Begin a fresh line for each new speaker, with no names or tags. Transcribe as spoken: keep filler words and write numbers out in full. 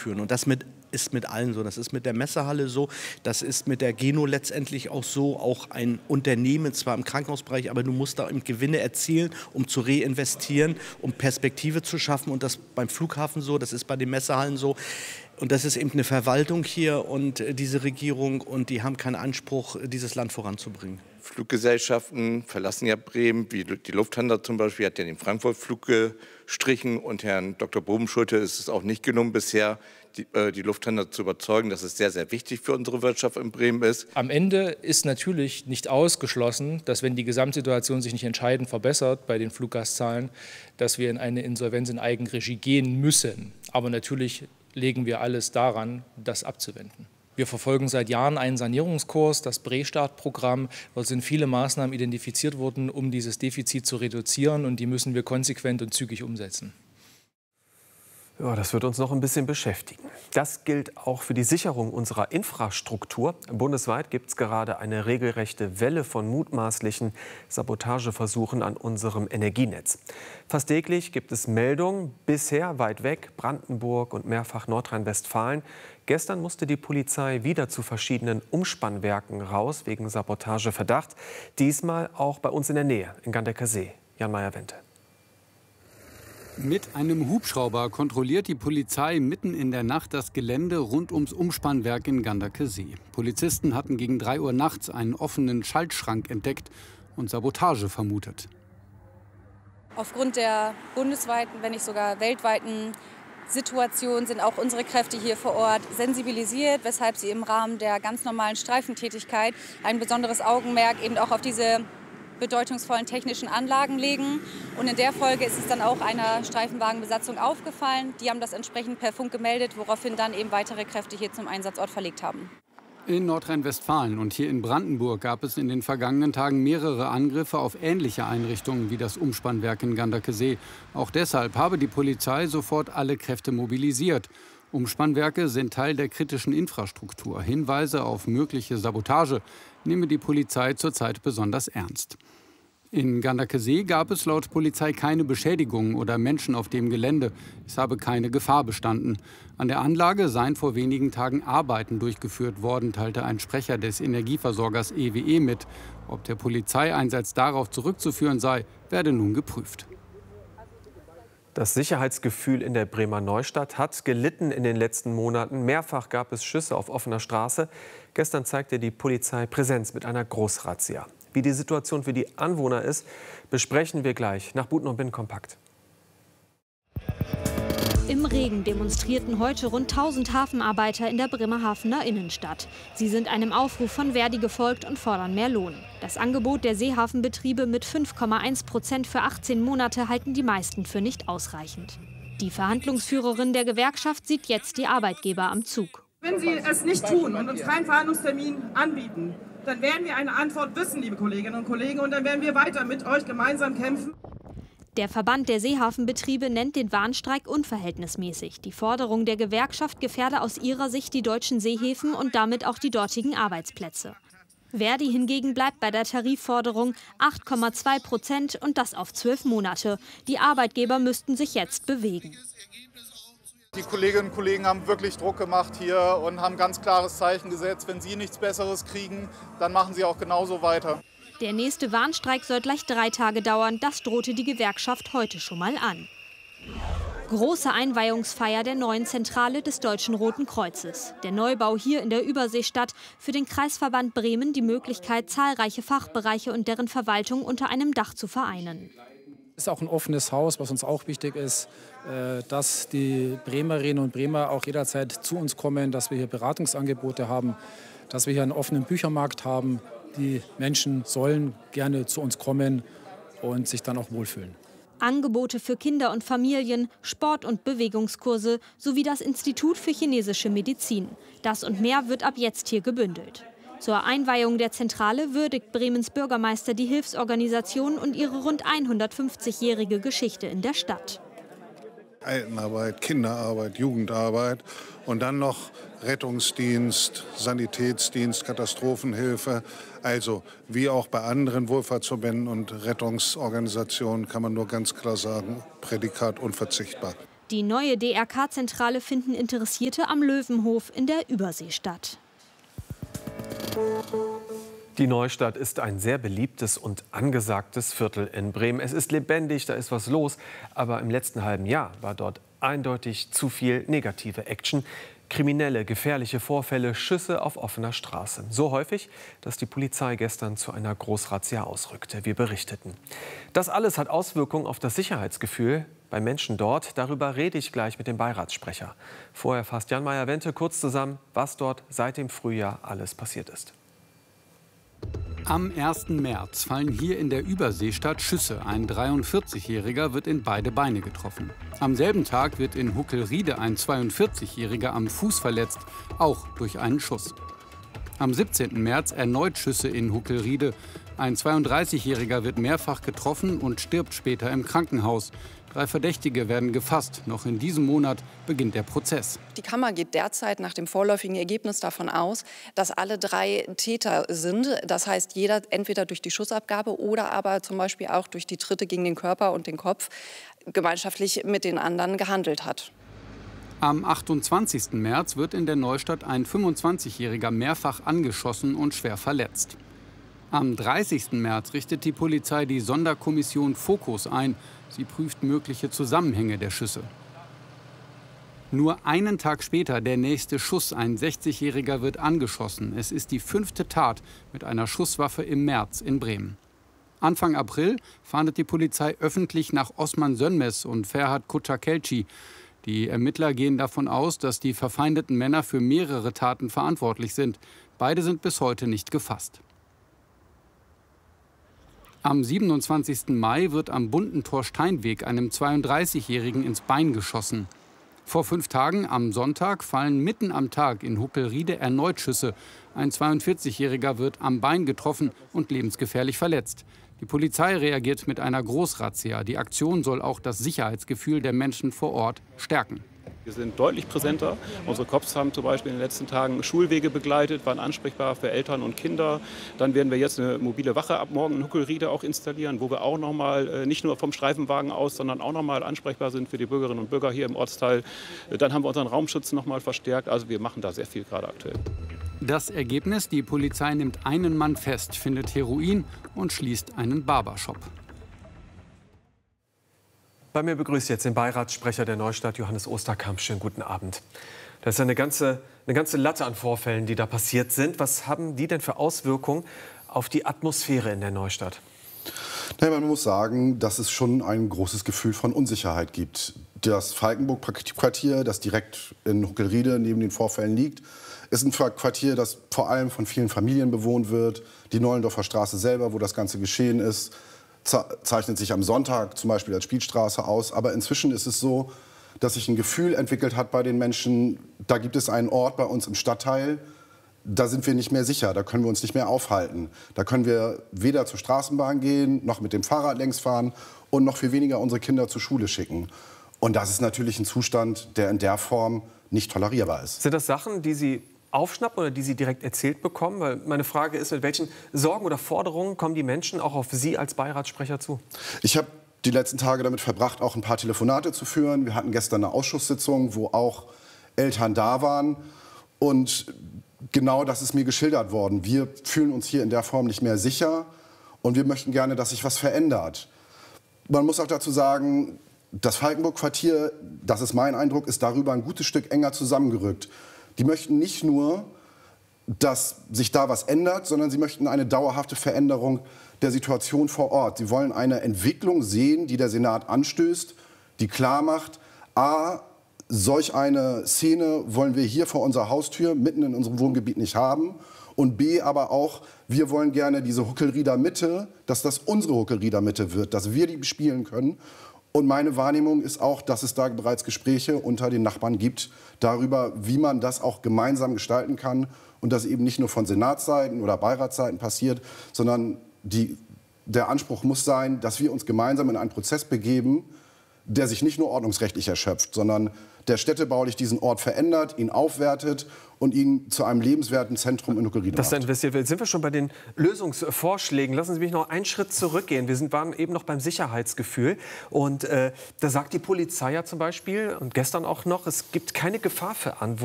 durchzuführen. Und das mit, ist mit allen so. Das ist mit der Messehalle so, das ist mit der Geno letztendlich auch so. Auch ein Unternehmen, zwar im Krankenhausbereich, aber du musst da Gewinne erzielen, um zu reinvestieren, um Perspektive zu schaffen. Und das beim Flughafen so, das ist bei den Messehallen so. Und das ist eben eine Verwaltung hier und diese Regierung, und die haben keinen Anspruch, dieses Land voranzubringen.
Fluggesellschaften verlassen ja Bremen, wie die Lufthansa zum Beispiel, hat ja den Frankfurt-Flug gestrichen, und Herrn Doktor Bobenschulte ist es auch nicht gelungen, bisher die, äh, die Lufthansa zu überzeugen, dass es sehr, sehr wichtig für unsere Wirtschaft in Bremen ist.
Am Ende ist natürlich nicht ausgeschlossen, dass, wenn die Gesamtsituation sich nicht entscheidend verbessert bei den Fluggastzahlen, dass wir in eine Insolvenz in Eigenregie gehen müssen. Aber natürlich legen wir alles daran, das abzuwenden. Wir verfolgen seit Jahren einen Sanierungskurs, das Brestart-Programm. Dort sind viele Maßnahmen identifiziert worden, um dieses Defizit zu reduzieren, und die müssen wir konsequent und zügig umsetzen.
Ja, das wird uns noch ein bisschen beschäftigen. Das gilt auch für die Sicherung unserer Infrastruktur. Bundesweit gibt es gerade eine regelrechte Welle von mutmaßlichen Sabotageversuchen an unserem Energienetz. Fast täglich gibt es Meldungen, bisher weit weg, Brandenburg und mehrfach Nordrhein-Westfalen. Gestern musste die Polizei wieder zu verschiedenen Umspannwerken raus wegen Sabotageverdacht. Diesmal auch bei uns in der Nähe, in Gandecker-See. Jan Meyer-Wente.
Mit einem Hubschrauber kontrolliert die Polizei mitten in der Nacht das Gelände rund ums Umspannwerk in Gandecker-See. Polizisten hatten gegen drei Uhr nachts einen offenen Schaltschrank entdeckt und Sabotage vermutet.
Aufgrund der bundesweiten, wenn nicht sogar weltweiten Situation sind auch unsere Kräfte hier vor Ort sensibilisiert, weshalb sie im Rahmen der ganz normalen Streifentätigkeit ein besonderes Augenmerk eben auch auf diese bedeutungsvollen technischen Anlagen legen. Und in der Folge ist es dann auch einer Streifenwagenbesatzung aufgefallen. Die haben das entsprechend per Funk gemeldet, woraufhin dann eben weitere Kräfte hier zum Einsatzort verlegt haben.
In Nordrhein-Westfalen und hier in Brandenburg gab es in den vergangenen Tagen mehrere Angriffe auf ähnliche Einrichtungen wie das Umspannwerk in Gandecker-See. Auch deshalb habe die Polizei sofort alle Kräfte mobilisiert. Umspannwerke sind Teil der kritischen Infrastruktur. Hinweise auf mögliche Sabotage nehme die Polizei zurzeit besonders ernst. In Gandecker-See gab es laut Polizei keine Beschädigungen oder Menschen auf dem Gelände. Es habe keine Gefahr bestanden. An der Anlage seien vor wenigen Tagen Arbeiten durchgeführt worden, teilte ein Sprecher des Energieversorgers E W E mit. Ob der Polizeieinsatz darauf zurückzuführen sei, werde nun geprüft.
Das Sicherheitsgefühl in der Bremer Neustadt hat gelitten in den letzten Monaten. Mehrfach gab es Schüsse auf offener Straße. Gestern zeigte die Polizei Präsenz mit einer Großrazzia. Wie die Situation für die Anwohner ist, besprechen wir gleich nach Buten und Bin kompakt.
Im Regen demonstrierten heute rund tausend Hafenarbeiter in der Bremerhavener Innenstadt. Sie sind einem Aufruf von Verdi gefolgt und fordern mehr Lohn. Das Angebot der Seehafenbetriebe mit fünf Komma eins Prozent für achtzehn Monate halten die meisten für nicht ausreichend. Die Verhandlungsführerin der Gewerkschaft sieht jetzt die Arbeitgeber am Zug.
Wenn Sie es nicht tun und uns keinen Verhandlungstermin anbieten, dann werden wir eine Antwort wissen, liebe Kolleginnen und Kollegen, und dann werden wir weiter mit euch gemeinsam kämpfen.
Der Verband der Seehafenbetriebe nennt den Warnstreik unverhältnismäßig. Die Forderung der Gewerkschaft gefährde aus ihrer Sicht die deutschen Seehäfen und damit auch die dortigen Arbeitsplätze. Verdi hingegen bleibt bei der Tarifforderung acht Komma zwei Prozent und das auf zwölf Monate. Die Arbeitgeber müssten sich jetzt bewegen.
Die Kolleginnen und Kollegen haben wirklich Druck gemacht hier und haben ganz klares Zeichen gesetzt. Wenn sie nichts Besseres kriegen, dann machen sie auch genauso weiter.
Der nächste Warnstreik soll gleich drei Tage dauern. Das drohte die Gewerkschaft heute schon mal an. Große Einweihungsfeier der neuen Zentrale des Deutschen Roten Kreuzes. Der Neubau hier in der Überseestadt für den Kreisverband Bremen die Möglichkeit, zahlreiche Fachbereiche und deren Verwaltung unter einem Dach zu vereinen.
Es ist auch ein offenes Haus, was uns auch wichtig ist, dass die Bremerinnen und Bremer auch jederzeit zu uns kommen, dass wir hier Beratungsangebote haben, dass wir hier einen offenen Büchermarkt haben. Die Menschen sollen gerne zu uns kommen und sich dann auch wohlfühlen.
Angebote für Kinder und Familien, Sport- und Bewegungskurse sowie das Institut für chinesische Medizin. Das und mehr wird ab jetzt hier gebündelt. Zur Einweihung der Zentrale würdigt Bremens Bürgermeister die Hilfsorganisation und ihre rund hundertfünfzigjährige Geschichte in der Stadt.
Altenarbeit, Kinderarbeit, Jugendarbeit und dann noch Rettungsdienst, Sanitätsdienst, Katastrophenhilfe. Also wie auch bei anderen Wohlfahrtsverbänden und Rettungsorganisationen kann man nur ganz klar sagen, Prädikat unverzichtbar.
Die neue D R K-Zentrale finden Interessierte am Löwenhof in der Übersee statt.
Die Neustadt ist ein sehr beliebtes und angesagtes Viertel in Bremen. Es ist lebendig, da ist was los. Aber im letzten halben Jahr war dort eindeutig zu viel negative Action. Kriminelle, gefährliche Vorfälle, Schüsse auf offener Straße. So häufig, dass die Polizei gestern zu einer Großrazzia ausrückte. Wir berichteten. Das alles hat Auswirkungen auf das Sicherheitsgefühl bei Menschen dort. Darüber rede ich gleich mit dem Beiratssprecher. Vorher fasst Jan Meyer-Wente kurz zusammen, was dort seit dem Frühjahr alles passiert ist.
Am ersten März fallen hier in der Überseestadt Schüsse. Ein dreiundvierzigjähriger wird in beide Beine getroffen. Am selben Tag wird in Huckelriede ein zweiundvierzigjähriger am Fuß verletzt, auch durch einen Schuss. Am siebzehnten März erneut Schüsse in Huckelriede. Ein zweiunddreißigjähriger wird mehrfach getroffen und stirbt später im Krankenhaus. Drei Verdächtige werden gefasst. Noch in diesem Monat beginnt der Prozess.
Die Kammer geht derzeit nach dem vorläufigen Ergebnis davon aus, dass alle drei Täter sind. Das heißt, jeder entweder durch die Schussabgabe oder aber zum Beispiel auch durch die Tritte gegen den Körper und den Kopf gemeinschaftlich mit den anderen gehandelt hat.
Am achtundzwanzigsten März wird in der Neustadt ein fünfundzwanzigjähriger mehrfach angeschossen und schwer verletzt. Am dreißigsten März richtet die Polizei die Sonderkommission Fokus ein. Sie prüft mögliche Zusammenhänge der Schüsse. Nur einen Tag später der nächste Schuss. Ein sechzigjähriger wird angeschossen. Es ist die fünfte Tat mit einer Schusswaffe im März in Bremen. Anfang April fahndet die Polizei öffentlich nach Osman Sönmez und Ferhat Kutakelci. Die Ermittler gehen davon aus, dass die verfeindeten Männer für mehrere Taten verantwortlich sind. Beide sind bis heute nicht gefasst. Am siebenundzwanzigsten Mai wird am Buntentor Steinweg einem zweiunddreißigjährigen ins Bein geschossen. Vor fünf Tagen, am Sonntag, fallen mitten am Tag in Huckelriede erneut Schüsse. Ein zweiundvierzigjähriger wird am Bein getroffen und lebensgefährlich verletzt. Die Polizei reagiert mit einer Großrazzia. Die Aktion soll auch das Sicherheitsgefühl der Menschen vor Ort stärken.
Wir sind deutlich präsenter. Unsere Cops haben zum Beispiel in den letzten Tagen Schulwege begleitet, waren ansprechbar für Eltern und Kinder. Dann werden wir jetzt eine mobile Wache ab morgen in Huckelriede auch installieren, wo wir auch noch mal nicht nur vom Streifenwagen aus, sondern auch noch mal ansprechbar sind für die Bürgerinnen und Bürger hier im Ortsteil. Dann haben wir unseren Raumschutz noch mal verstärkt. Also wir machen da sehr viel gerade aktuell.
Das Ergebnis: Die Polizei nimmt einen Mann fest, findet Heroin und schließt einen Barbershop.
Bei mir begrüßt jetzt den Beiratssprecher der Neustadt, Johannes Osterkamp. Schönen guten Abend. Das ist eine ganze, eine ganze Latte an Vorfällen, die da passiert sind. Was haben die denn für Auswirkungen auf die Atmosphäre in der Neustadt?
Nein, man muss sagen, dass es schon ein großes Gefühl von Unsicherheit gibt. Das Falkenburg-Quartier, das direkt in Huckelriede neben den Vorfällen liegt, ist ein Quartier, das vor allem von vielen Familien bewohnt wird. Die Neulendorfer Straße selber, wo das Ganze geschehen ist, zeichnet sich am Sonntag zum Beispiel als Spielstraße aus. Aber inzwischen ist es so, dass sich ein Gefühl entwickelt hat bei den Menschen, da gibt es einen Ort bei uns im Stadtteil, da sind wir nicht mehr sicher, da können wir uns nicht mehr aufhalten. Da können wir weder zur Straßenbahn gehen, noch mit dem Fahrrad längs fahren und noch viel weniger unsere Kinder zur Schule schicken. Und das ist natürlich ein Zustand, der in der Form nicht tolerierbar ist.
Sind das Sachen, die Sie aufschnappen oder die Sie direkt erzählt bekommen? Weil meine Frage ist, mit welchen Sorgen oder Forderungen kommen die Menschen auch auf Sie als Beiratssprecher zu?
Ich habe die letzten Tage damit verbracht, auch ein paar Telefonate zu führen. Wir hatten gestern eine Ausschusssitzung, wo auch Eltern da waren. Und genau das ist mir geschildert worden. Wir fühlen uns hier in der Form nicht mehr sicher und wir möchten gerne, dass sich was verändert. Man muss auch dazu sagen, das Falkenburg-Quartier, das ist mein Eindruck, ist darüber ein gutes Stück enger zusammengerückt. Die möchten nicht nur, dass sich da was ändert, sondern sie möchten eine dauerhafte Veränderung der Situation vor Ort. Sie wollen eine Entwicklung sehen, die der Senat anstößt, die klar macht, a, solch eine Szene wollen wir hier vor unserer Haustür, mitten in unserem Wohngebiet nicht haben. Und b, aber auch, wir wollen gerne diese Huckelrieder Mitte, dass das unsere Huckelrieder Mitte wird, dass wir die bespielen können. Und meine Wahrnehmung ist auch, dass es da bereits Gespräche unter den Nachbarn gibt darüber, wie man das auch gemeinsam gestalten kann und das eben nicht nur von Senatsseiten oder Beiratsseiten passiert, sondern die, der Anspruch muss sein, dass wir uns gemeinsam in einen Prozess begeben, der sich nicht nur ordnungsrechtlich erschöpft, sondern der städtebaulich diesen Ort verändert, ihn aufwertet und ihn zu einem lebenswerten Zentrum in Nuckerried macht.
Das dann investiert wird. Sind wir schon bei den Lösungsvorschlägen? Lassen Sie mich noch einen Schritt zurückgehen. Wir sind, waren eben noch beim Sicherheitsgefühl. Und äh, da sagt die Polizei ja zum Beispiel, und gestern auch noch, es gibt keine Gefahr für Anwohner.